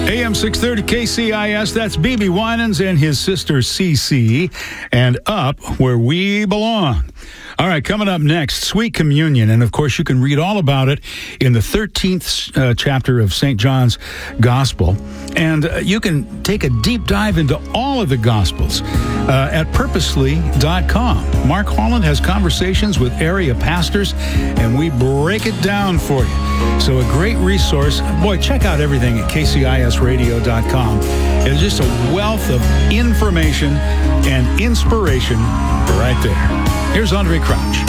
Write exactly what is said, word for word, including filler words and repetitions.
A M six thirty K C I S, that's B B Winans and his sister C C, and Up Where We Belong. All right, coming up next, Sweet Communion. And, of course, you can read all about it in the thirteenth uh, chapter of Saint John's Gospel. And uh, you can take a deep dive into all of the Gospels uh, at purposely dot com. Mark Holland has conversations with area pastors, and we break it down for you. So a great resource. Boy, check out everything at K C I S radio dot com. It's just a wealth of information and inspiration right there. Here's Andre Crouch.